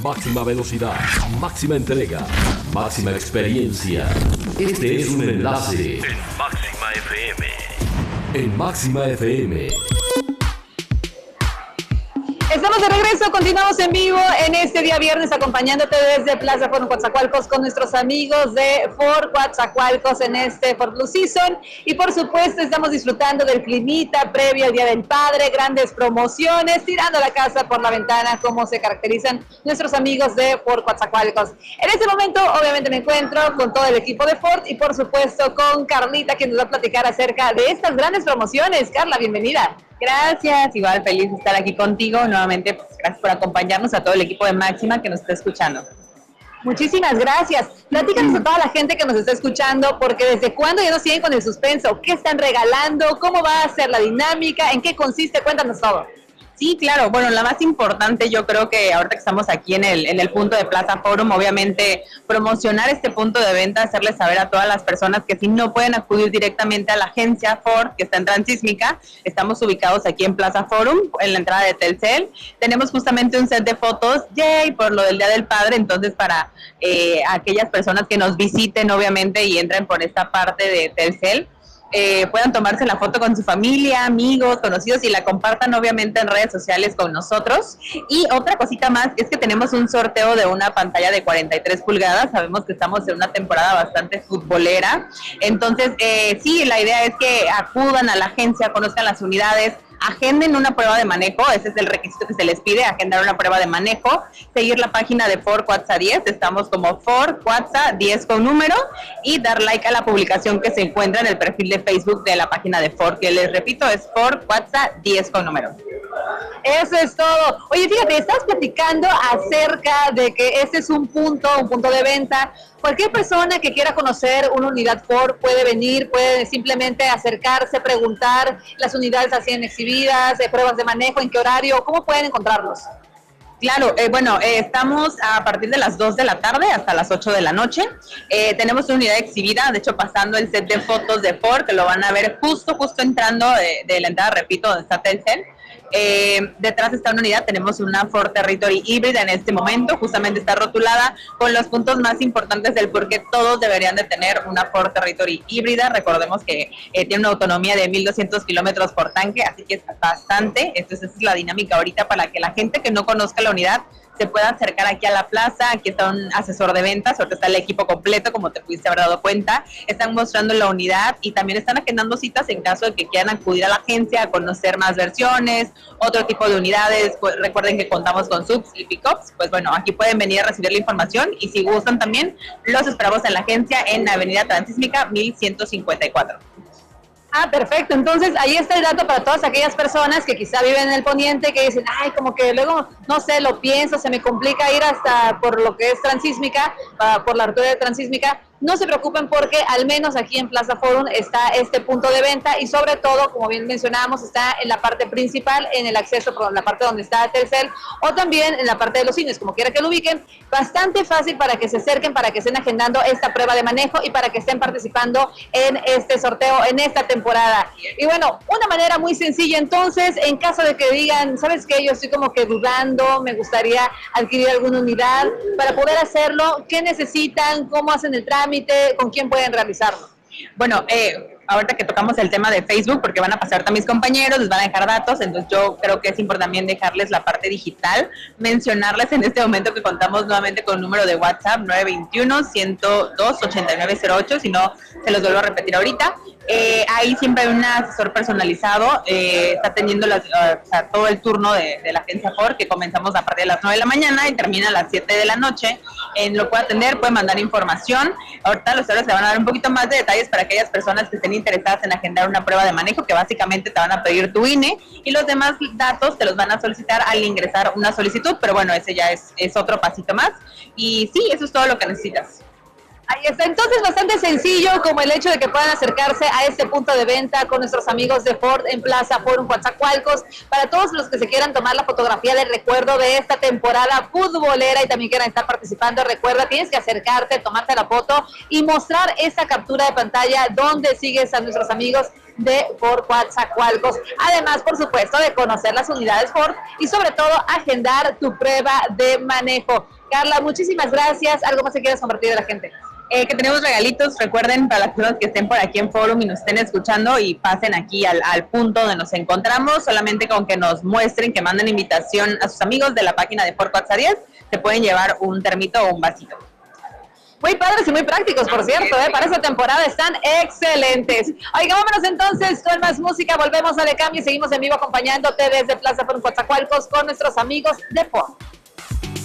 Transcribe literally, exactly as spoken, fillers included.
máxima velocidad, máxima entrega, máxima experiencia. Este es un enlace en Máxima F M. En Máxima F M. Estamos de regreso, continuamos en vivo en este día viernes acompañándote desde Plaza Forum Coatzacoalcos con nuestros amigos de Ford Coatzacoalcos en este Ford Blue Season y por supuesto estamos disfrutando del climita previo al Día del Padre, grandes promociones, tirando la casa por la ventana como se caracterizan nuestros amigos de Ford Coatzacoalcos. En este momento obviamente me encuentro con todo el equipo de Ford y por supuesto con Carlita quien nos va a platicar acerca de estas grandes promociones. Carla, bienvenida. Gracias, igual feliz de estar aquí contigo. Nuevamente, pues, gracias por acompañarnos a todo el equipo de Máxima que nos está escuchando. Muchísimas gracias. Platícanos a toda la gente que nos está escuchando, porque desde cuándo ya nos siguen con el suspenso. ¿Qué están regalando? ¿Cómo va a ser la dinámica? ¿En qué consiste? Cuéntanos todo. Sí, claro. Bueno, la más importante yo creo que ahorita que estamos aquí en el, en el punto de Plaza Forum, obviamente promocionar este punto de venta, hacerles saber a todas las personas que si no pueden acudir directamente a la agencia Ford, que está en Transísmica, estamos ubicados aquí en Plaza Forum, en la entrada de Telcel. Tenemos justamente un set de fotos, yay, por lo del Día del Padre, entonces para eh, aquellas personas que nos visiten, obviamente, y entren por esta parte de Telcel, Eh, puedan tomarse la foto con su familia, amigos, conocidos y la compartan obviamente en redes sociales con nosotros. Y otra cosita más es que tenemos un sorteo de una pantalla de cuarenta y tres pulgadas. Sabemos que estamos en una temporada bastante futbolera, entonces eh, sí, la idea es que acudan a la agencia, conozcan las unidades, agenden una prueba de manejo, ese es el requisito que se les pide, agendar una prueba de manejo, seguir la página de Ford Coatza diez, estamos como Ford Coatza diez con número, y dar like a la publicación que se encuentra en el perfil de Facebook de la página de Ford, que les repito es Ford Coatza diez con número. Eso es todo. Oye, fíjate, estás platicando acerca de que este es un punto, un punto de venta. Cualquier persona que quiera conocer una unidad Ford puede venir, puede simplemente acercarse, preguntar, las unidades así en exhibidas, eh, pruebas de manejo, en qué horario, ¿cómo pueden encontrarlos? Claro, eh, bueno, eh, estamos a partir de las dos de la tarde hasta las ocho de la noche. Eh, tenemos una unidad exhibida, de hecho pasando el set de fotos de Ford, que lo van a ver justo, justo entrando de, de la entrada, repito, donde está Telcel. Eh, detrás de esta unidad tenemos una Ford Territory híbrida en este momento, justamente está rotulada con los puntos más importantes del por qué todos deberían de tener una Ford Territory híbrida. Recordemos que eh, tiene una autonomía de mil doscientos kilómetros por tanque, así que es bastante. Entonces esa es la dinámica ahorita para que la gente que no conozca la unidad se pueda acercar aquí a la plaza. Aquí está un asesor de ventas, ahorita está el equipo completo, como te pudiste haber dado cuenta. Están mostrando la unidad y también están agendando citas en caso de que quieran acudir a la agencia a conocer más versiones, otro tipo de unidades. Pues recuerden que contamos con subs y pickups. Pues bueno, aquí pueden venir a recibir la información y si gustan también, los esperamos en la agencia en Avenida Transísmica mil ciento cincuenta y cuatro. Ah, perfecto. Entonces, ahí está el dato para todas aquellas personas que quizá viven en el poniente, que dicen, ay, como que luego, no sé, lo pienso, se me complica ir hasta por lo que es Transísmica, uh, por la arteria de Transísmica. No se preocupen porque al menos aquí en Plaza Forum está este punto de venta y sobre todo, como bien mencionábamos, está en la parte principal, en el acceso por la parte donde está Telcel o también en la parte de los cines, como quiera que lo ubiquen. Bastante fácil para que se acerquen, para que estén agendando esta prueba de manejo y para que estén participando en este sorteo, en esta temporada. Y bueno, una manera muy sencilla entonces, en caso de que digan, ¿sabes qué? Yo estoy como que dudando, me gustaría adquirir alguna unidad. Para poder hacerlo, ¿qué necesitan? ¿Cómo hacen el trámite? ¿Con quién pueden realizarlo? Bueno, eh, ahorita que tocamos el tema de Facebook, porque van a pasar también mis compañeros, les van a dejar datos, entonces yo creo que es importante también dejarles la parte digital, mencionarles en este momento que contamos nuevamente con un número de WhatsApp nueve veintiuno, ciento dos, ochenta y nueve cero ocho, si no se los vuelvo a repetir ahorita. Eh, ahí siempre hay un asesor personalizado, eh, está teniendo las, uh, o sea, todo el turno de, de la agencia Ford, que comenzamos a partir de las nueve de la mañana y termina a las siete de la noche. En lo puede atender, puede mandar información. Ahorita los usuarios le van a dar un poquito más de detalles para aquellas personas que estén interesadas en agendar una prueba de manejo, que básicamente te van a pedir tu I N E y los demás datos te los van a solicitar al ingresar una solicitud, pero bueno, ese ya es, es otro pasito más. Y sí, eso es todo lo que necesitas. Ahí está, entonces bastante sencillo como el hecho de que puedan acercarse a este punto de venta con nuestros amigos de Ford en Plaza Forum Coatzacoalcos, para todos los que se quieran tomar la fotografía de recuerdo de esta temporada futbolera y también quieran estar participando. Recuerda, tienes que acercarte, tomarte la foto y mostrar esa captura de pantalla donde sigues a nuestros amigos de Ford Coatzacoalcos. Además, por supuesto, de conocer las unidades Ford y sobre todo agendar tu prueba de manejo. Carla, muchísimas gracias. ¿Algo más que quieras compartir de la gente? Eh, que tenemos regalitos, recuerden, para las personas que estén por aquí en Forum y nos estén escuchando y pasen aquí al, al punto donde nos encontramos, solamente con que nos muestren, que manden invitación a sus amigos de la página de Ford Coatzacoalcos, se pueden llevar un termito o un vasito. Muy padres y muy prácticos, por cierto, ¿eh? Para esta temporada están excelentes. Oiga, vámonos entonces con más música, volvemos a De Cambio y seguimos en vivo acompañándote desde Plaza Forum Coatzacoalcos con nuestros amigos de Ford.